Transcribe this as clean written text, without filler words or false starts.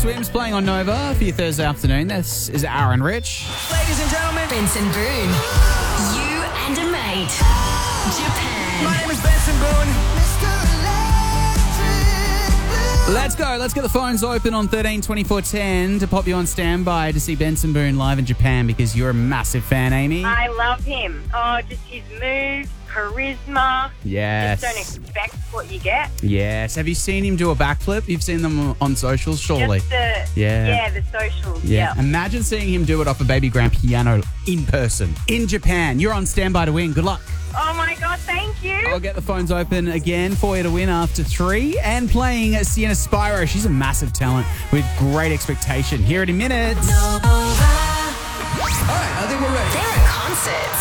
Swims playing on Nova for your Thursday afternoon. This is Aaron Rich. Ladies and gentlemen, Benson Boone. You and a mate. Japan. my name is Benson Boone. Let's go. Let's get the phones open on 13 24 10 to pop you on standby to see Benson Boone live in Japan because you're a massive fan, Amy. I love him. Oh, just his moves, charisma. Yes. Just don't expect what you get. Yes. Have you seen him do a backflip? You've seen them on socials, surely. Just the, Yeah. the socials. Yeah. Yeah. Imagine seeing him do it off a baby grand piano in person in Japan. You're on standby to win. Good luck. Oh my God, thank you. I'll get the phones open again for you to win after 3. And playing Sienna Spyro. She's a massive talent with great expectation. Hear it in minutes. All right, I think we're ready. They're at concerts.